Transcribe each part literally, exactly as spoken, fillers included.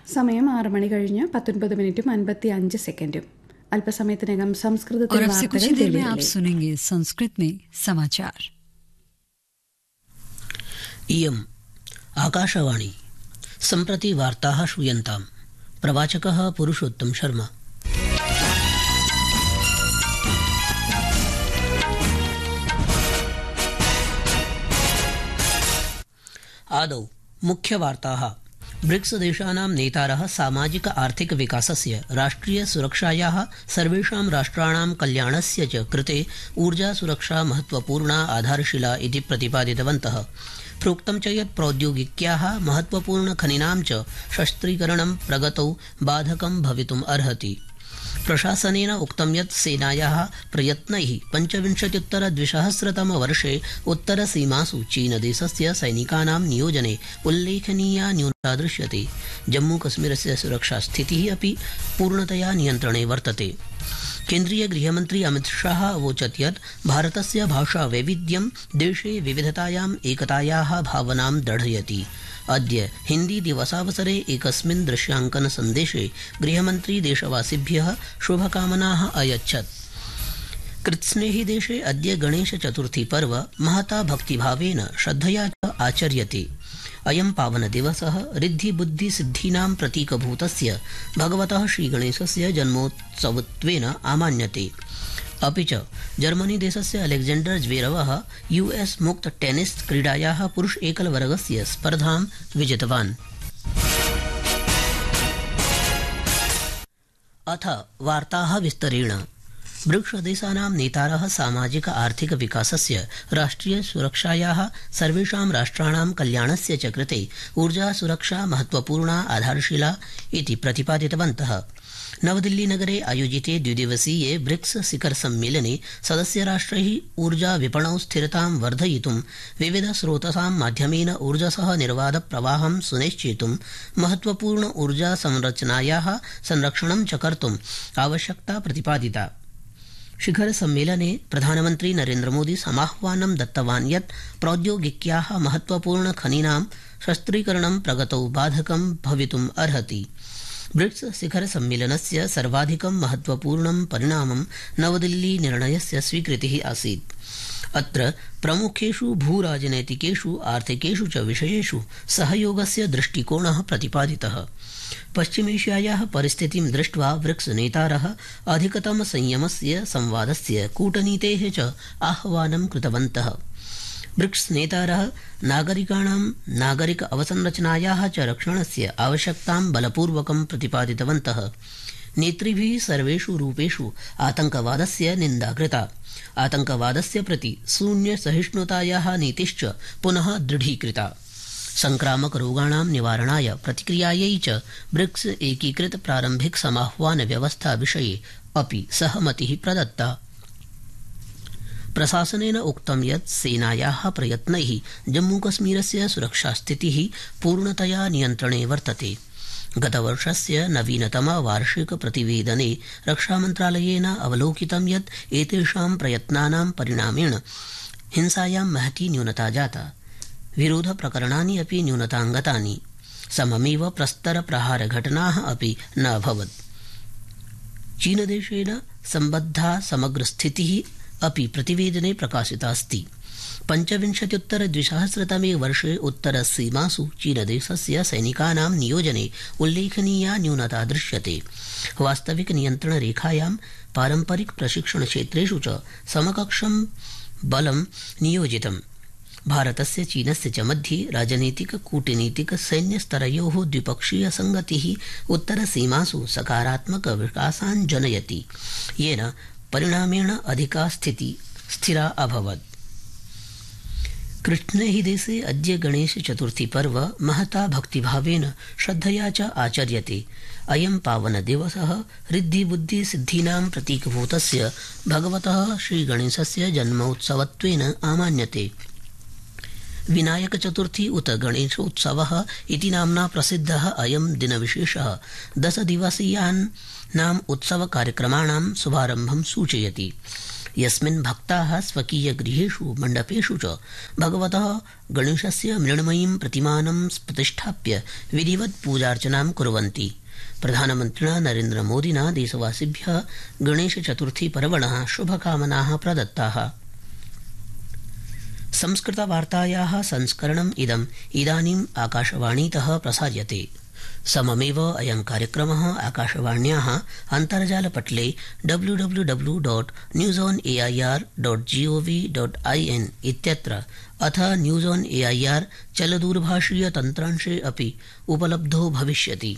സമയം ആറ് മണി കഴിഞ്ഞ് പത്തൊൻപത് മിനിറ്റും അൻപത്തി അഞ്ച് സെക്കൻഡും. अल्पसमयത്തിനകം സംസ്കൃതത്തിൽ വാർത്തകൾ കേൾക്കാം. संस्कृत में समाचार. इयम् आकाशवाणी. सम्प्रति वार्ताः श्रूयन्ताम्. प्रवाचकः पुरुषोत्तम शर्मा. आदौ मुख्यवार्ताः. ब्रिक्स देशानां नेतारः सामाजिक आर्थिक विकासस्य राष्ट्रिय सुरक्षायाः सर्वेषां राष्ट्राणां कल्याणस्य च कृते ऊर्जा सुरक्षा महत्वपूर्णा आधारशिला इति प्रतिपादितवन्तः. प्रोक्तं च यत् प्रौद्योगिक्याः महत्वपूर्णखनिनां च शस्त्रीकरणं प्रगतौ बाधकं भवितुम् अर्हति. प्रशासनेन उक्तं यत् सेनायाः प्रयत्नैः पञ्चविंशत्युत्तर द्विसहस्रतमवर्षे उत्तरसीमासु चीनदेशस्य सैनिकानां नियोजने उल्लेखनीया न्यूनता दृश्यते. जम्मूकश्मीरस्य सुरक्षास्थितिः अपि पूर्णतया नियन्त्रणे वर्तते. केन्द्रीय गृहमन्त्री अमितशाह अवोचत् यत् भारतस्य भाषावैविध्यं देशे विविधतायाम् एकतायाः भावनां दृढयति. अद्य हिन्दी दिवसावसरे एकस्मिन् दृश्यांकन सन्देशे गृहमन्त्री देशवासिभ्यः शुभकामनाः अयच्छत्. कृत्स्नेहि देशे अद्य गणेशचतुर्थी पर्व महता भक्तिभावेन श्रद्धया च आचर्यते. अयं पावनदिवसः ऋद्धिबुद्धिसिद्धीनां प्रतीकभूतस्य भगवतः श्रीगणेशस्य जन्मोत्सवत्वेन आमान्यते. अपि च जर्मनी देशस्य अलेक्जेण्डर ज्वेरवः यूएस मुक्त टेनिस क्रीडायाः पुरुष एकलवर्गस्य स्पर्धां विजितवान्. अथ वार्ताः विस्तरेण. ब्रिक्स देशानां नेतारः सामाजिक आर्थिक विकासस्य राष्ट्रिय सुरक्षायाः सर्वेषां राष्ट्राणां कल्याणस्य च कृते ऊर्जा सुरक्षा महत्वपूर्णा आधारशिला इति प्रतिपादितवन्तः. नवदिल्लीनगरे आयोजिते द्विदिवसीये ब्रिक्स शिखर सम्मेलने सदस्यराष्ट्रैः ऊर्जा विपणौ स्थिरतां वर्धयितुं विविधस्रोतसां माध्यमेन ऊर्जसः निर्वाधप्रवाहं सुनिश्चेतुं महत्वपूर्ण ऊर्जा संरचनायाः संरक्षणं च कर्तुम् आवश्यकता प्रतिपादिता. शिखर सम्मेलने प्रधानमन्त्री नरेन्द्रमोदी समाह्वानं दत्तवान् यत् प्रौद्योगिक्याः महत्वपूर्ण खनीनां शस्त्रीकरणं प्रगतौ बाधकं भवितुम् अर्हति. ब्रिक्स शिखर सम्मेलनस्य सर्वाधिकं महत्वपूर्णं परिणामं नवदिल्ली निर्णयस्य स्वीकृतिः आसीत्. अत्र प्रमुखेषु भूराजनैतिकेषु आर्थिकेषु च विषयेषु सहयोगस्य दृष्टिकोणः प्रतिपादितः. पश्चिमेशियायाः परिस्थितिं दृष्ट्वा ब्रिक्स नेतारः अधिकतमसंयमस्य संवादस्य कूटनीतेः च आह्वानं कृतवन्तः. ब्रिक्स नेतारः नागरिकाणां नागरिक अवसंरचनायाः च रक्षणस्य आवश्यकतां बलपूर्वकं प्रतिपादितवन्तः. नेतृभिः सर्वेषु रूपेषु आतङ्कवादस्य निन्दा कृता. आतङ्कवादस्य प्रति शून्यसहिष्णुतायाः नीतिश्च पुनः दृढीकृता. संक्रामकरोगाणां निवारणाय प्रतिक्रियायै च ब्रिक्स एकीकृत प्रारम्भिक समाह्वान व्यवस्था विषये अपि सहमतिः प्रदत्ता. प्रशासनेन उक्तं यत् सेनायाः प्रयत्नैः जम्मूकश्मीरस्य सुरक्षास्थितिः पूर्णतया नियन्त्रणे वर्तते. गतवर्षस्य नवीनतम वार्षिक प्रतिवेदने रक्षामन्त्रालयेन अवलोकितं यत् एतेषां प्रयत्नानां परिणामेन हिंसायां महती न्यूनता जाता. विरोधप्रकरणानि अपि न्यूनताङ्गतानि. सममेव प्रस्तरप्रहारघटनाः अपि न अभवत्. चीनदेशेन सम्बद्धा समग्रस्थितिः अपि प्रतिवेदने प्रकाशितास्ति. पञ्चविंशत्युत्तर द्विसहस्रतमे वर्षे उत्तरसीमासु चीनदेशस्य सैनिकानां नियोजने उल्लेखनीया न्यूनता दृश्यते. वास्तविक नियन्त्रणरेखायां पारम्परिक प्रशिक्षणक्षेत्रेषु च समकक्षं बलं नियोजितम्. भारतस्य चीनस्य च मध्ये राजनीतिक कूटनीतिक सैन्यस्तरयोः द्विपक्षीय संगतिः उत्तरसीमासु सकारात्मक विकासान् जनयति, येन परिणामेण अधिका स्थितिः स्थिरा अभवत्. कृष्णेहि देशे अद्य गणेशचतुर्थी पर्व महता भक्तिभावेन श्रद्धया च आचर्यते. अयं पावनदिवसः ऋद्धिबुद्धिसिद्धीनां प्रतीकभूतस्य भगवतः श्रीगणेशस्य जन्मोत्सवत्वेन आमान्यते. विनायकचतुर्थी उत गणेशोत्सवः इति नाम्ना प्रसिद्धः अयं दिनविशेषः दशदिवसीयानाम् उत्सवकार्यक्रमाणां शुभारम्भं सूचयति. यस्मिन् भक्ताः स्वकीयगृहेषु मण्डपेषु च भगवतः गणेशस्य मृण्मयीं प्रतिमानं प्रतिष्ठाप्य विधिवत् पूजार्चनां कुर्वन्ति। प्रधानमन्त्रिणा नरेन्द्रमोदिना देशवासिभ्यः गणेशचतुर्थी पर्वणः शुभकामनाः प्रदत्ताः। संस्कृतवार्तायाः संस्करणम् इदम् इदानीम् आकाशवाणीतः प्रसार्यते। सममेव अयं कार्यक्रमः आकाशवाण्याः अन्तर्जालपटले W W W dot news on A I R dot G O V dot I N इत्यत्र अथ news on A I R चलदूरभाषीयतन्त्रांशे अपि उपलब्धो भविष्यति।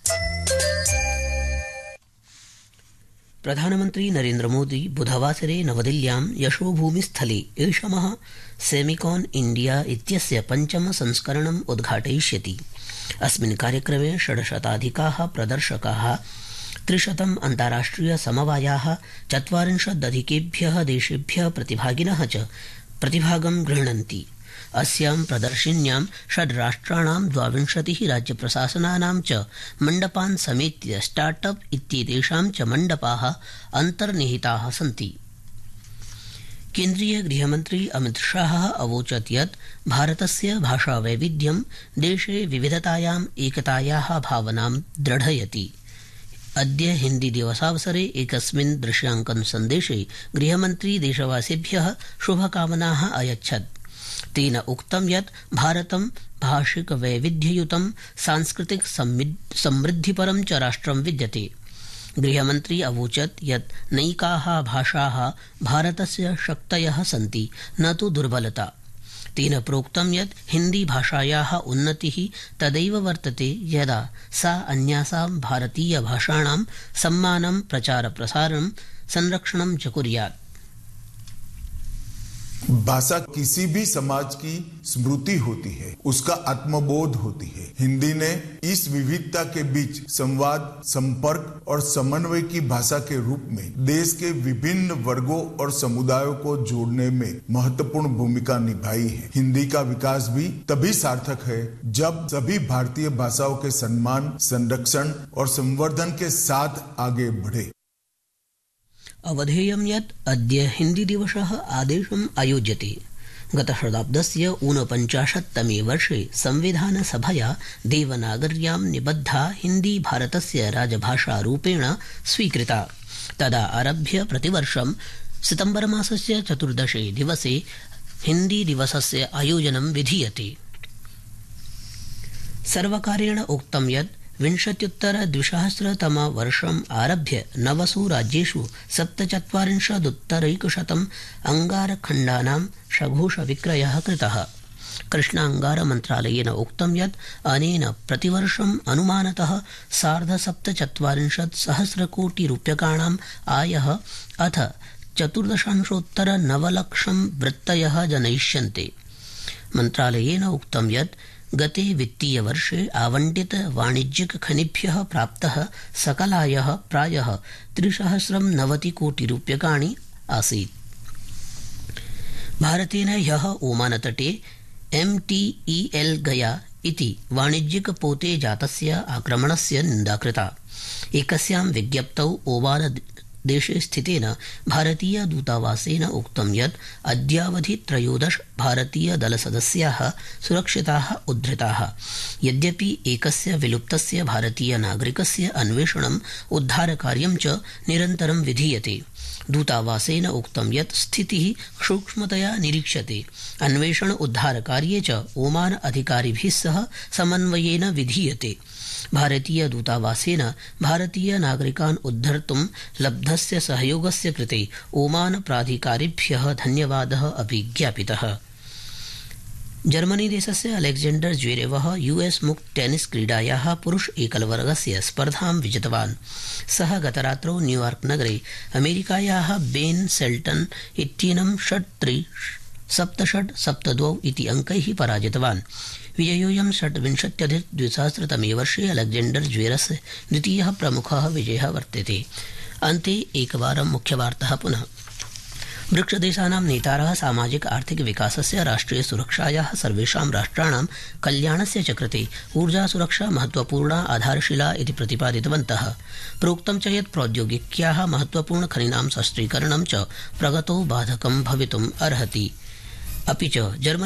प्रधानमन्त्री नरेन्द्रमोदी बुधवासरे नवदिल्ल्यां यशोभूमिस्थले ऐषमः सेमिकॉन् इंडिया इत्यस्य पञ्चम संस्करणम् उद्घाटयिष्यति। अस्मिन् कार्यक्रमे षड्शताधिकाः प्रदर्शकाः त्रिशतम् अन्ताराष्ट्रिय समवायाः चत्वारिंशदधिकेभ्यः देशेभ्यः प्रतिभागिनः च प्रतिभागं गृह्णन्ति। अस्यां प्रदर्शिन्यां षड्राष्ट्राणां द्वाविंशतिः राज्यप्रशासनानां च मण्डपान् समेत्य स्टार्टअप इत्येतेषां च मण्डपाः अन्तर्निहिताः सन्ति। केन्द्रीय गृहमन्त्री अमित शाहः अवोचत् यत् भारतस्य भाषावैविध्यं देशे विविधतायाम् एकतायाः भावनां दृढयति। अद्य हिन्दी दिवसावसरे एकस्मिन् दृश्यांकन सन्देशे गृहमन्त्री देशवासिभ्यः शुभकामनाः अयच्छत्। तेन उक्तं यत् भारतं भाषिक वैविध्ययुतं सांस्कृतिक समृद्धिपरं च राष्ट्रं विद्यते। गृहमन्त्री अवोचत् यत् नैकाः भाषाः भारतस्य शक्तयः सन्ति, न तु दुर्बलता। तेन प्रोक्तं यत् हिन्दी भाषायाः उन्नतिः तदैव वर्तते यदा सा अन्यासां भारतीयभाषाणां सम्मानं प्रचारप्रसारं संरक्षणं च कुर्यात्। भाषा किसी भी समाज की स्मृति होती है, उसका आत्मबोध होती है। हिंदी ने इस विविधता के बीच संवाद, संपर्क और समन्वय की भाषा के रूप में देश के विभिन्न वर्गों और समुदायों को जोड़ने में महत्वपूर्ण भूमिका निभाई है। हिंदी का विकास भी तभी सार्थक है जब सभी भारतीय भाषाओं के सम्मान, संरक्षण और संवर्धन के साथ आगे बढ़े। अवधेयं यत् अद्य हिन्दी दिवसः आदेशम् आयोज्यते। गतशताब्दस्य ऊनपञ्चाशत्तमे वर्षे संविधानसभया देवनागर्यां निबद्धा हिन्दी भारतस्य राजभाषारूपेण स्वीकृता। तदा आरभ्य प्रतिवर्षं सितम्बरमासस्य चतुर्दशे दिवसे हिन्दी दिवसस्य आयोजनं विधीयते। सर्वकारेण उक्तं यत् विंशत्युत्तर द्विसहस्रतमवर्षम् आरभ्य नवसु राज्येषु सप्तचत्वारिंशदुत्तरैकशतम् अङ्गारखण्डानां सघोषविक्रयः कृतः। कृष्णाङ्गारमन्त्रालयेन उक्तं यत् अनेन प्रतिवर्षम् अनुमानतः सार्धसप्तचत्वारिंशत् सहस्रकोटिरूप्यकाणाम् आयः अथ चतुर्दशांशोत्तर नवलक्षं वृत्तयः जनयिष्यन्ते। मन्त्रालयेन उक्तं यत् गते वित्तीयवर्षे आवण्टित वाणिज्यिक खनिभ्यः प्राप्तः सकलायः प्रायः त्रिसहस्रं नवतिकोटिरूप्यकाणि आसीत्। भारतेन ह्यः ओमानतटे एम टी ई एल गया इति वाणिज्यिक पोते जातस्य आक्रमणस्य निन्दा कृता। एकस्यां विज्ञप्तौ ओमान देशे स्थितेन भारतीय दूतावासेन उक्तं यत् अद्यावधि त्रयोदश भारतीय दलसदस्याः सुरक्षिताः उद्धृताः। यद्यपि एकस्य विलुप्तस्य भारतीय नागरिकस्य अन्वेषणम् उद्धारकार्यं च निरन्तरं विधीयते। दूतावासेन उक्तं यत् स्थितिः सूक्ष्मतया निरीक्ष्यते। अन्वेषण उद्धारकार्ये च ओमान अधिकारिभिः सह समन्वयेन विधीयते। भारतीय दूतावासेन भारतीय नागरिकान् उद्धर्तुं लब्धस्य सहयोगस्य कृते ओमान प्राधिकारिभ्यः धन्यवादः अपि ज्ञापितः। जर्मनी देशस्य अलेक्जेंडर ज्वेरेवः यूएस मुक्त टेनिस क्रीडायाः पुरुष एकलवर्गस्य स्पर्धां विजितवान्। सः गतरात्रौ न्यूयॉर्क नगरे अमेरिकायाः बेन सेल्टन इत्येनं षट् त्रि सप्त षट् सप्त द्वौ इति अङ्कैः पराजितवान्। विजयोऽयं षड्विंशत्यधिक द्विसहस्रतमे वर्षे अलेक्जेंडर ज्वेरस्य द्वितीयः प्रमुखः विजयः वर्तते। अन्ते एकवारं मुख्यवार्ताः पुनः। ब्रिक्सदेशानां नेतारः सामाजिक आर्थिक विकासस्य राष्ट्रिय सुरक्षायाः सर्वेषां राष्ट्राणां कल्याणस्य च कृते ऊर्जा सुरक्षा महत्वपूर्णा आधारशिला इति प्रतिपादितवन्तः। प्रोक्तं च यत् प्रौद्योगिक्याः महत्वपूर्ण खनीनां शस्त्रीकरणं च प्रगतौ बाधकं भवितुम् अर्हति। अपि च जर्मनी